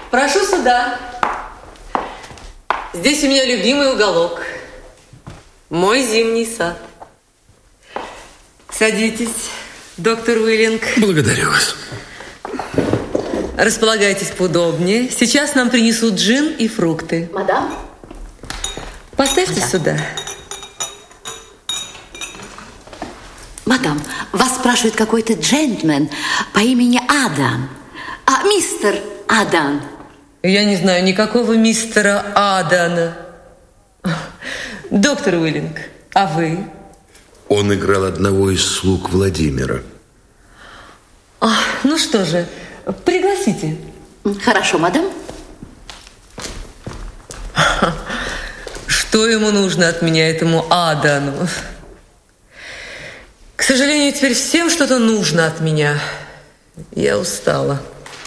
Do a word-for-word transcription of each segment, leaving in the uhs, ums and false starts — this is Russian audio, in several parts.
Прошу сюда. Здесь у меня любимый уголок. Мой зимний сад. Садитесь, доктор Уиллинг. Благодарю вас. Располагайтесь поудобнее. Сейчас нам принесут джин и фрукты. Мадам? Поставьте Мадам. сюда. Мадам, вас спрашивает какой-то джентльмен по имени Адам. А, мистер Адан. Я не знаю никакого мистера Адана. Доктор Уиллинг, а вы? Он играл одного из слуг Владимира. А, ну что же, пригласите. Хорошо, мадам. Что ему нужно от меня, этому Адану? К сожалению, теперь всем что-то нужно от меня. Я устала.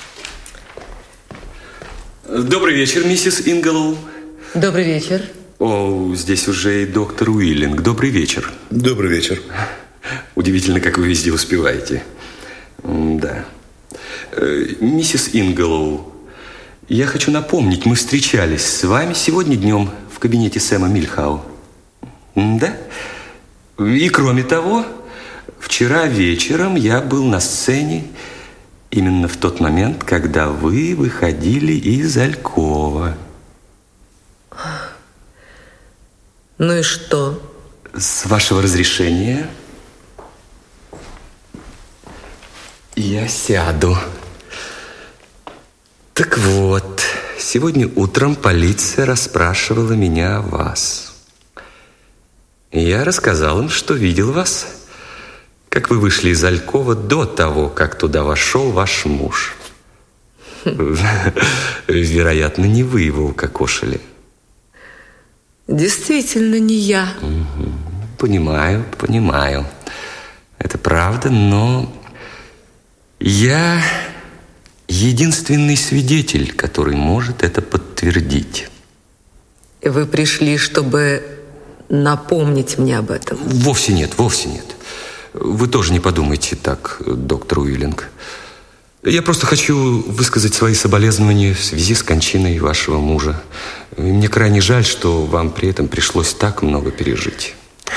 Добрый вечер, миссис Инглоу. Добрый вечер. О, здесь уже и доктор Уиллинг. Добрый вечер. Добрый вечер. Удивительно, как вы везде успеваете. Да. Миссис Инглоу, я хочу напомнить, мы встречались с вами сегодня днем в кабинете Сэма Мильхау. Да? И кроме того, вчера вечером я был на сцене именно в тот момент, когда вы выходили из алькова. Ну и что? С вашего разрешения я сяду. Так вот, сегодня утром полиция расспрашивала меня о вас. Я рассказал им, что видел вас, как вы вышли из алькова до того, как туда вошел ваш муж. Вероятно, не вы его укокошили. Действительно, не я. Угу. Понимаю, понимаю. Это правда, но я единственный свидетель, который может это подтвердить. Вы пришли, чтобы напомнить мне об этом? Вовсе нет, вовсе нет. Вы тоже не подумайте так, доктор Уиллинг. Я просто хочу высказать свои соболезнования в связи с кончиной вашего мужа. И мне крайне жаль, что вам при этом пришлось так много пережить.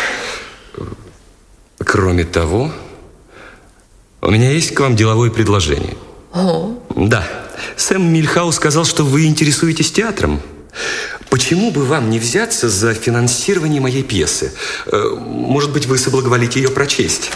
Кроме того, у меня есть к вам деловое предложение. О. Да. Сэм Мильхау сказал, что вы интересуетесь театром. Почему бы вам не взяться за финансирование моей пьесы? Может быть, вы соблаговолите ее прочесть?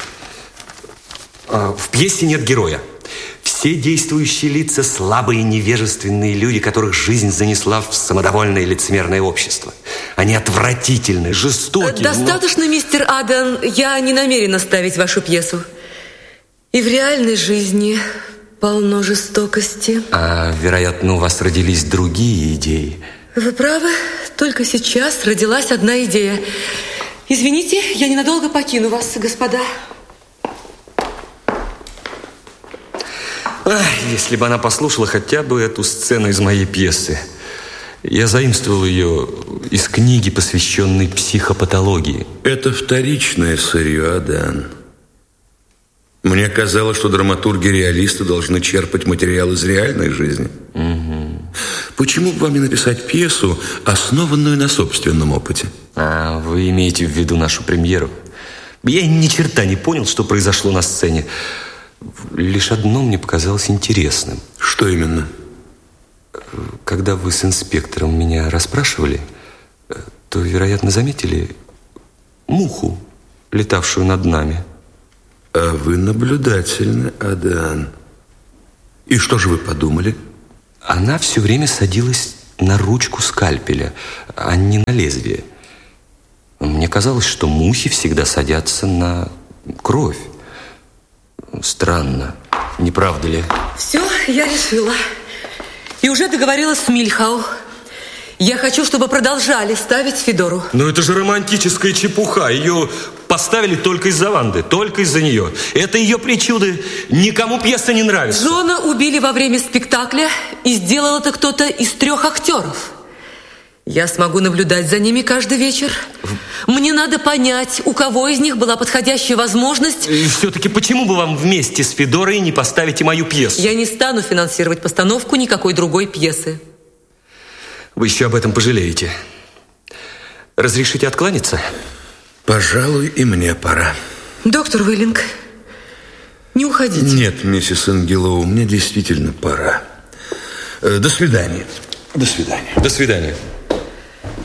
В пьесе нет героя. Все действующие лица – слабые, невежественные люди, которых жизнь занесла в самодовольное лицемерное общество. Они отвратительны, жестоки. Достаточно, но... мистер Адан, я не намерена ставить вашу пьесу. И в реальной жизни полно жестокости. А, вероятно, у вас родились другие идеи. Вы правы, только сейчас родилась одна идея. Извините, я ненадолго покину вас, господа. Ах, если бы она послушала хотя бы эту сцену из моей пьесы. Я заимствовал ее из книги, посвященной психопатологии. Это вторичное сырье, Адан. Мне казалось, что драматурги-реалисты должны черпать материал из реальной жизни. Угу. Почему бы вам не написать пьесу, основанную на собственном опыте? А, вы имеете в виду нашу премьеру? Я ни черта не понял, что произошло на сцене. Лишь одно мне показалось интересным. Что именно? Когда вы с инспектором меня расспрашивали, то, вероятно, заметили муху, летавшую над нами. А вы наблюдательны, Адан. И что же вы подумали? Она все время садилась на ручку скальпеля, а не на лезвие. Мне казалось, что мухи всегда садятся на кровь. Странно, не правда ли? Все, я решила. И уже договорилась с Мильхау. Я хочу, чтобы продолжали ставить Федору. Но это же романтическая чепуха. Ее поставили только из-за Ванды, только из-за нее. Это ее причуды. Никому пьеса не нравится. Джона убили во время спектакля, и сделал это кто-то из трех актеров. Я смогу наблюдать за ними каждый вечер. Мне надо понять, у кого из них была подходящая возможность. И все-таки почему бы вам вместе с Федорой не поставите мою пьесу? Я не стану финансировать постановку никакой другой пьесы. Вы еще об этом пожалеете. Разрешите откланяться? Пожалуй, и мне пора. Доктор Уиллинг, не уходите. Нет, миссис Ингелоу, мне действительно пора. До свидания. До свидания. До свидания.